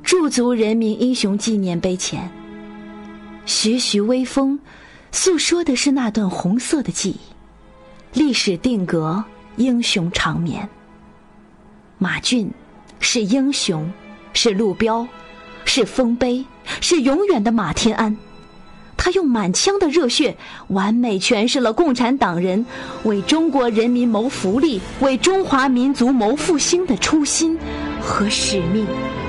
驻足人民英雄纪念碑前，徐徐微风诉说的是那段红色的记忆，历史定格，英雄长眠。马骏是英雄，是路标，是丰碑，是永远的马天安。他用满腔的热血完美诠释了共产党人为中国人民谋福利，为中华民族谋复兴的初心和使命。